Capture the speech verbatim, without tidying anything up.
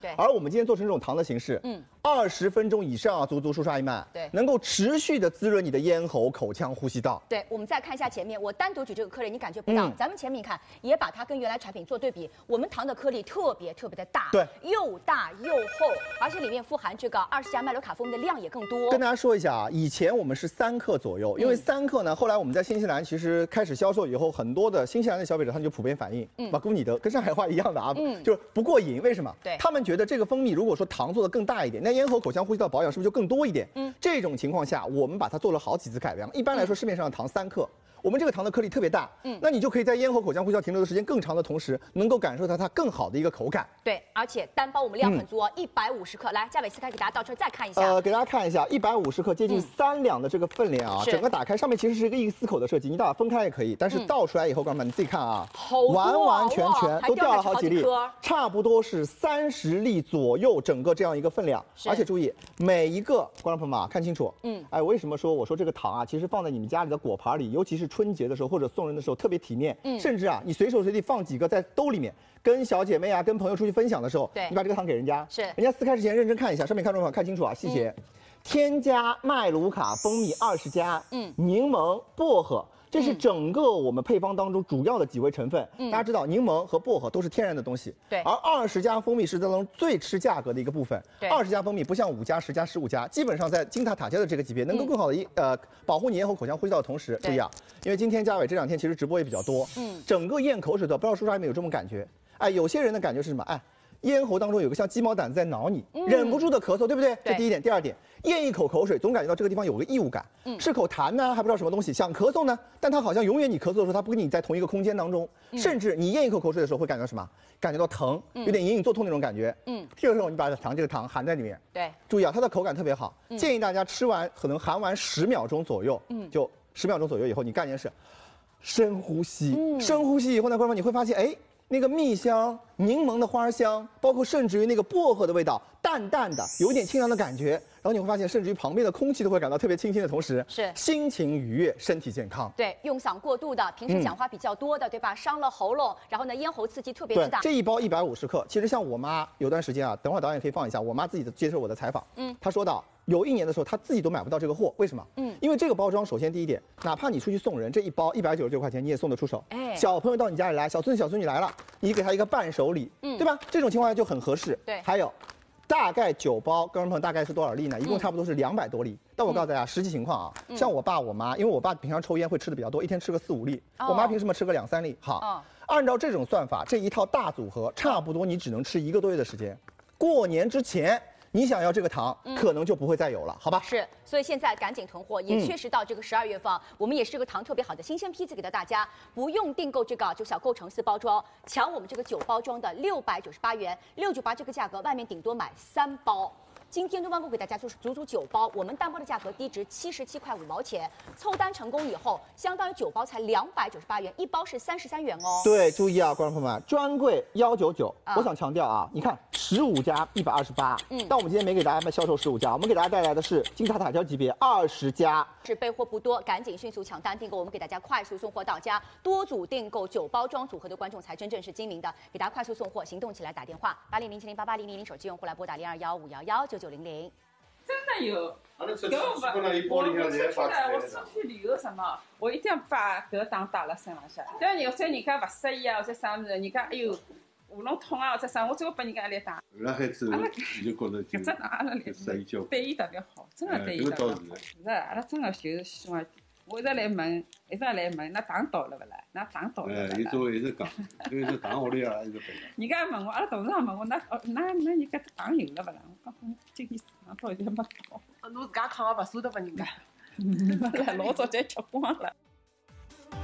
对。 而我们今天做成这种糖的形式，嗯，二十分钟以上啊，足足舒刷一漫， 对， 能够持续的滋润你的咽喉、口腔、呼吸道。 对，我们再看一下前面，我单独举这个颗粒，你感觉不到。嗯、咱们前面你看，也把它跟原来产品做对比，我们糖的颗粒特别特别的大， 对， 又大又厚，而且里面富含这个二十加麦卢卡蜂蜜的量也更多。 跟大家说一下啊，以前我们是三克左右，因为三克呢，后来我们在新西兰其实开始销售以后，很多的新西兰的消费者他们就普遍反映，嗯，马古尼德跟上海话一样的啊，嗯，就是不过瘾。为什么？ 对， 他们觉得这个蜂蜜如果说糖做的更大一点，那咽喉、口腔、呼吸道保养是不是就更多一点？嗯，这种情况下，我们把它做了好几次改良。一般来说，市面上的糖三克。我们这个糖的颗粒特别大，嗯，那你就可以在咽喉、口腔、呼吸道停留的时间更长的同时，能够感受到它更好的一个口感。 对，而且单包我们量很足哦，一百五十克。来，嘉伟撕开给大家倒出来再看一下。 呃，给大家看一下，一百五十克，接近三两的这个分量啊，整个打开上面其实是一个一丝口的设计，你把它分开也可以，但是倒出来以后，哥们们你自己看啊，完完全全都掉了好几粒，差不多是三十粒左右，整个这样一个分量。而且注意，每一个观众朋友们啊，看清楚，嗯，哎，为什么说我说这个糖啊，其实放在你们家里的果盘里，尤其是春节的时候或者送人的时候特别体面，嗯，甚至啊，你随手随地放几个在兜里面，跟小姐妹啊、跟朋友出去分享的时候， 对， 你把这个糖给人家， 是， 人家撕开之前认真看一下，上面看中看清楚啊，细节，嗯、添加麦卢卡蜂蜜二十加，嗯，柠檬、薄荷。这是整个我们配方当中主要的几味成分。嗯、大家知道，柠檬和薄荷都是天然的东西。 对。 而二十加蜂蜜是当中最吃价格的一个部分。 对。 二十加蜂蜜不像五加、十加、十五加，基本上在金字塔塔尖的这个级别，能够更好的一、嗯、呃保护你咽喉、口腔、呼吸道的同时，注意啊，因为今天嘉伟这两天其实直播也比较多，嗯，整个咽口水的，不知道叔叔有没有这种感觉？哎，有些人的感觉是什么？哎。咽喉当中有个像鸡毛掸子在挠你，嗯、忍不住的咳嗽，对不对？这第一点。第二点，咽一口口水，总感觉到这个地方有个异物感，嗯、是口痰呢，还不知道什么东西，想咳嗽呢，但它好像永远你咳嗽的时候，它不跟你在同一个空间当中，嗯、甚至你咽一口口水的时候会感觉到什么？感觉到疼，有点隐隐作痛那种感觉。嗯，这个时候你把糖这个糖含在里面， 对， 注意啊，它的口感特别好，嗯、建议大家吃完可能含完十秒钟左右，嗯，就十秒钟左右以后，你干一件事，深呼吸，嗯、深呼吸以后呢，观众你会发现，哎。那个蜜香、柠檬的花香，包括甚至于那个薄荷的味道，淡淡的，有一点清凉的感觉。然后你会发现，甚至于旁边的空气都会感到特别清新的同时， 是心情愉悦，身体健康。 对，用嗓过度的，平时讲话比较多的，嗯、对吧？伤了喉咙，然后呢，咽喉刺激特别之大。 这一包一百五十克，其实像我妈有段时间啊，等会儿导演可以放一下，我妈自己的接受我的采访，嗯，她说到。有一年的时候，他自己都买不到这个货，为什么？嗯，因为这个包装，首先第一点，哪怕你出去送人，这一包一百九十九块钱你也送得出手。哎，小朋友到你家里来，小孙子小孙女来了，你给他一个伴手礼，嗯，对吧？这种情况下就很合适。 对， 还有，大概九包，观众朋友大概是多少粒呢？一共差不多是两百多粒。但我告诉大家，实际情况啊，像我爸我妈，因为我爸平常抽烟会吃的比较多，一天吃个四五粒，我妈平时嘛吃个两三粒。好，按照这种算法，这一套大组合，差不多你只能吃一个多月的时间。过年之前。你想要这个糖，嗯、可能就不会再有了，好吧？ 是，所以现在赶紧囤货，也确实到这个十二月份，嗯、我们也是这个糖特别好的新鲜批次给到大家，不用订购这个就小购成四包装，抢我们这个九包装的六百九十八元，六九八这个价格，外面顶多买三包。今天东方购给大家就是足足九包，我们单包的价格低值七十七块五毛钱，凑单成功以后，相当于九包才两百九十八元，一包是三十三元哦。 对，注意啊，观众朋友们，专柜幺九九，我想强调啊，你看十五加一百二十八，嗯，但我们今天没给大家销售十五加，我们给大家带来的是金字塔塔尖级别二十加。 是备货不多，赶紧迅速抢单订购，我们给大家快速送货到家，多组订购九包装组合的观众才真正是精明的，给大家快速送货，行动起来打电话八零零七零八八零零零，手机用户来拨打零二幺五幺幺九九零零。 真的有，我我出去了，我出去旅游什么，我一定要把搿糖带辣身浪向。但有些人家勿适意啊，或者啥物事，人家哎哟喉咙痛啊，或者啥，我最后拨人家一粒糖。 辣海之后，就觉得搿只糖阿拉来对伊特别好，真的对伊特别好。是的，阿拉真的就是希望。我一直来问，一直来问，那糖到了勿啦？那糖到了勿啦？ 哎，伊都一直讲，因为糖屋里啊一直分。 人家问我，阿拉董事长问我，那哦，那那人家糖有了勿啦？我讲今年市场到现在没到。 侬自家扛个勿舍得拨人家， 老早就吃光了。